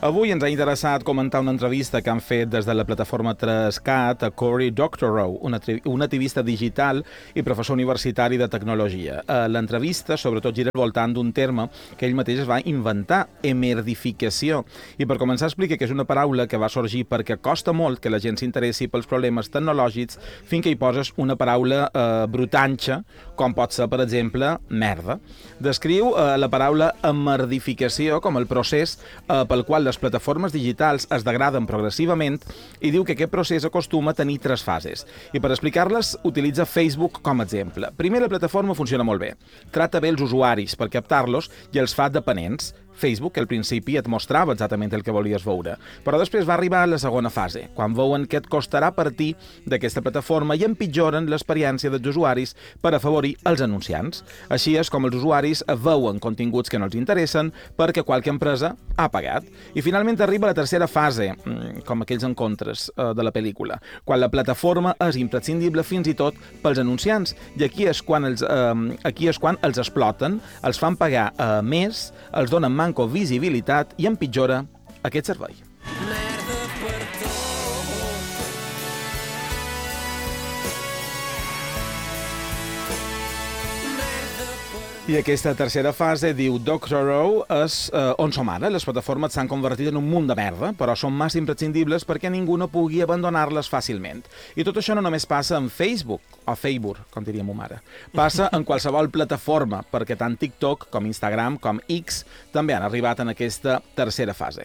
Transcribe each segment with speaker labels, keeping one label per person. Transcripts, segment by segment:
Speaker 1: Avui ens ha interessat comentar una entrevista que han fet des de la plataforma 3CAT a Cory Doctorow, un activista digital i professor universitari de tecnologia. L'entrevista, sobretot, gira al voltant d'un terme que ell mateix es va inventar, emerdificació. I per començar explica que és una paraula que va sorgir perquè costa molt que la gent s'interessi pels problemes tecnològics fins que hi poses una paraula brutanxa, com pot ser, per exemple, merda. Descriu la paraula emerdificació com el procés pel qual les plataformes digitals es degraden progressivament i diu que aquest procés acostuma a tenir 3 fases. I per explicar-les utilitza Facebook com a exemple. Primer, la plataforma funciona molt bé. Trata bé els usuaris per captar-los i els fa dependents. Facebook, al principi, et mostrava exactament el que volies veure. Però després va arribar a la segona fase, quan veuen que et costarà partir d'aquesta plataforma i empitjoren l'experiència dels usuaris per afavorir els anunciants. Així és com els usuaris veuen continguts que no els interessen perquè qualque empresa ha pagat. I finalment arriba la tercera fase, com aquells encontres de la pel·lícula, quan la plataforma és imprescindible fins i tot pels anunciants. I aquí és quan els exploten, els fan pagar més, els donen manco visibilitat i empitjora aquest servei. I aquesta tercera fase, diu Doctorow, és on som ara. Les plataformes s'han convertit en un munt de merda, però són massa imprescindibles perquè ningú no pugui abandonar-les fàcilment. I tot això no només passa en Facebook, o Facebook, com diria ma mare. Passa en qualsevol plataforma, perquè tant TikTok com Instagram com X també han arribat en aquesta tercera fase.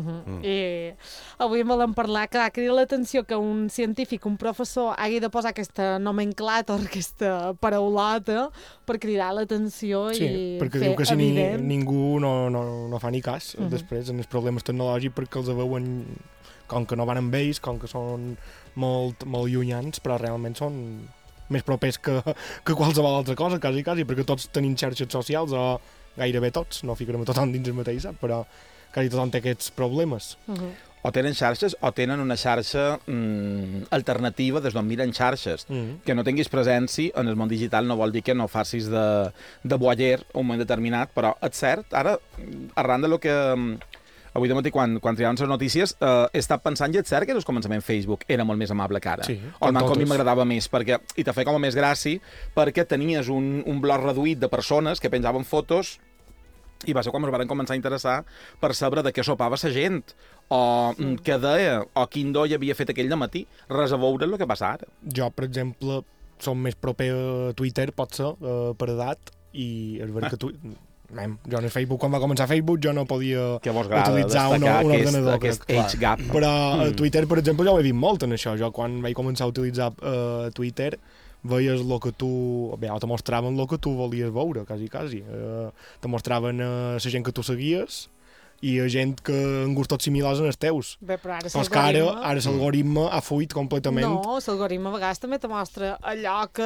Speaker 2: I avui volem parlar que ha cridat l'atenció que un científic, un professor, hagi de posar aquesta nomenclàtor, aquesta paraulota per cridar l'atenció i
Speaker 3: perquè
Speaker 2: fer
Speaker 3: diu que si
Speaker 2: evident.
Speaker 3: ningú no fa ni cas després en els problemes tecnològics perquè els veuen com que no van amb ells, com que són molt llunyans, però realment són més propers que qualsevol altra cosa, quasi, perquè tots tenim xarxes socials, o gairebé tots, no ficarem a tothom dins el mateix, però quasi tothom té aquests problemes.
Speaker 1: O tenen xarxes o tenen una xarxa alternativa des d'on miren xarxes. Que no tinguis presència en el món digital no vol dir que no facis de boyer un moment determinat, però és cert, ara, arran de lo que avui de matí, quan triaven les notícies, he estat pensant, i és cert que al començament Facebook era molt més amable que ara.
Speaker 3: Sí,
Speaker 1: o almenys com a mi m'agradava més, i te feia com a més gràcia, perquè tenies un bloc reduït de persones que penjaven fotos i va ser quan ens van començar a interessar per saber de què sopava la gent, o què deia, o quin do hi havia fet aquell dematí. Res a veure el que passa ara.
Speaker 3: Jo, per exemple, som més proper a Twitter, pot ser, per edat, i és veritat que jo en Facebook, quan va començar Facebook, jo no podia utilitzar un ordenador.
Speaker 1: Aquest age gap.
Speaker 3: Però a Twitter, per exemple, jo ho he vist molt en això. Jo, quan vaig començar a utilitzar Twitter, veies el que tu... Bé, te mostraven el que tu volies veure, quasi. Te mostraven la gent que tu seguies i gent que en gustos similars en els teus.
Speaker 2: Bé, però ara
Speaker 3: ara l'algoritme ha fuit completament.
Speaker 2: No, l'algoritme a vegades també te mostra allò que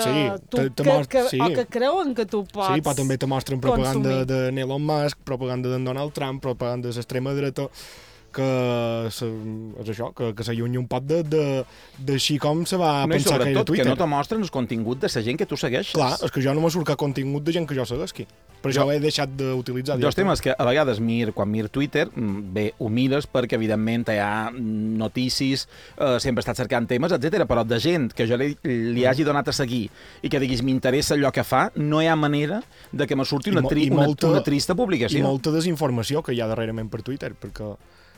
Speaker 3: o
Speaker 2: que creuen que tu pots.
Speaker 3: Sí, però també te mostren propaganda
Speaker 2: consumir.
Speaker 3: de Elon Musk, propaganda d'en Donald Trump, propaganda de l'extrema dreta, que és això, que s'allunyi un poc d'així com se va pensar que era Twitter.
Speaker 1: Que no te mostren el contingut de la gent que tu segueixes.
Speaker 3: Clar, és que jo no me surt cap contingut de gent que jo segueixi. Per això ho he deixat d'utilitzar.
Speaker 1: Jo el tema és que a vegades quan miro Twitter, bé, ho mires perquè evidentment hi ha notícies, sempre he estat cercant temes, etc. Però de gent que jo li hagi donat a seguir i que diguis m'interessa allò que fa, no hi ha manera de que me surti una trista publicació.
Speaker 3: I molta desinformació que hi ha darrerament per Twitter, perquè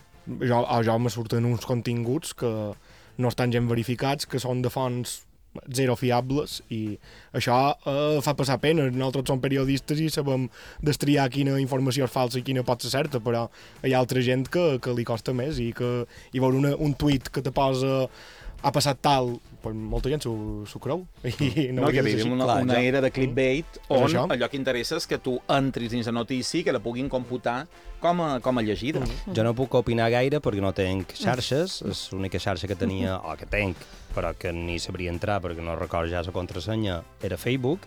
Speaker 3: jo me surten uns continguts que no estan gens verificats, que són de fonts zero fiables, i això fa passar pena. Nosaltres som periodistes i sabem destriar quina informació és falsa i quina pot ser certa, però hi ha altra gent que li costa més, i veure un tuit que te posa ha passat tal, pues molta gent s'ho creu.
Speaker 1: No, que vivim una era de clickbait on allò que interessa és que tu entris dins la notícia i que la puguin computar com a llegida.
Speaker 4: Jo no puc opinar gaire perquè no tenc xarxes, és l'única xarxa que tenia, o que tenc, però que ni sabria entrar perquè no recordo ja la contrasenya, era Facebook.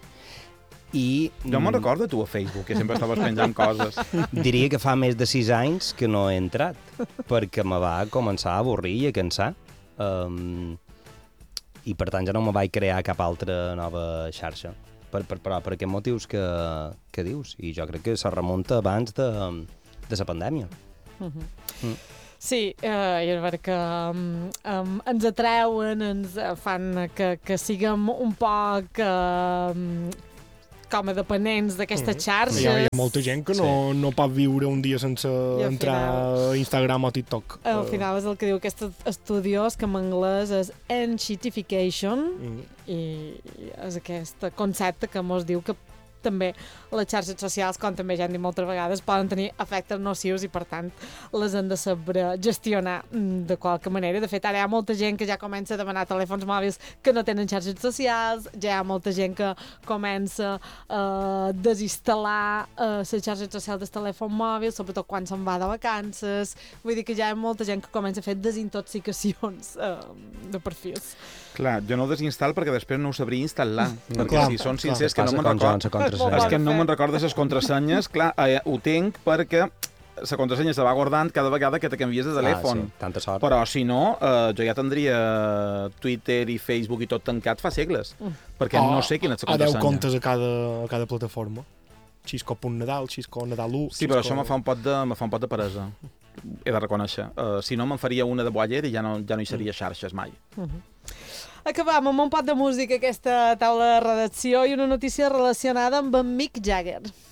Speaker 1: Jo me'n recordo tu a Facebook, que sempre estaves penjant coses.
Speaker 4: Diria que fa més de 6 anys que no he entrat, perquè me va començar a avorrir i a cansar. I per tant ja no me vaig crear cap altra nova xarxa per aquests motius que dius, i jo crec que se remunta abans de la pandèmia.
Speaker 2: Sí, i a veure que ens atreuen, ens fan que siguem un poc com a dependents d'aquestes xarxes.
Speaker 3: Hi ha molta gent que no pot viure un dia sense entrar a Instagram o TikTok.
Speaker 2: Al final és el que diu aquest estudiós, que en anglès és enshittification, i és aquest concepte que mos diu que també les xarxes socials, com també ja hem dit moltes vegades, poden tenir efectes nocius i, per tant, les han de saber gestionar de qualque manera. De fet, ara hi ha molta gent que ja comença a demanar telèfons mòbils que no tenen xarxes socials, ja hi ha molta gent que comença a desinstal·lar les xarxes socials del telèfon mòbil, sobretot quan se'n va de vacances. Vull dir que ja hi ha molta gent que comença a fer desintoxicacions de perfils.
Speaker 1: Clar, jo no ho desinstal perquè després no ho sabria instal·lar. Perquè
Speaker 3: Clar,
Speaker 1: si són sincers que no me'n
Speaker 4: Passa
Speaker 1: recordo... És que no me'n recordo les contrasenyes. Clar, ho tinc perquè la contrasenya se va guardant cada vegada que te canvies de telèfon.
Speaker 4: Sí, tanta sort.
Speaker 1: Però si no, jo ja tindria Twitter i Facebook i tot tancat fa segles. Perquè no sé quina és la
Speaker 3: A 10
Speaker 1: contrasenya.
Speaker 3: comptes a cada plataforma. Xisco.nadal, Xisco Nadal 1...
Speaker 1: Sí, però això me fa un pot de peresa. He de reconèixer. Si no, me'n faria una de boier i ja no hi seria xarxes mai.
Speaker 2: Acabam amb un pot de música aquesta taula de redacció i una notícia relacionada amb en Mick Jagger.